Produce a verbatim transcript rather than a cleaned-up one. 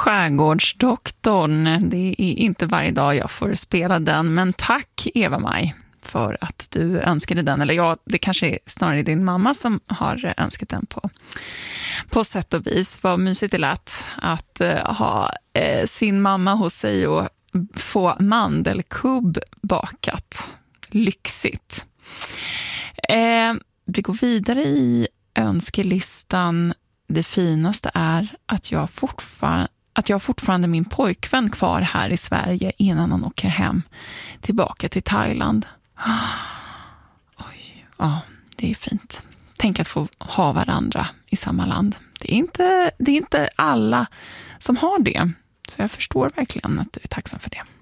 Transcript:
Skärgårdsdoktorn. Det är inte varje dag jag får spela den, men tack Eva-Maj för att du önskade den. Eller ja, det kanske är snarare din mamma som har önskat den på, på sätt och vis. Vad mysigt det lät att uh, ha uh, sin mamma hos sig och få mandelkubb bakat. Lyxigt. Uh, vi går vidare i önskelistan. Det finaste är att jag fortfarande att jag fortfarande min pojkvän kvar här i Sverige innan han åker hem tillbaka till Thailand. Oj, ja, det är fint. Tänk att få ha varandra i samma land. Det är inte, det är inte alla som har det. Så jag förstår verkligen att du är tacksam för det.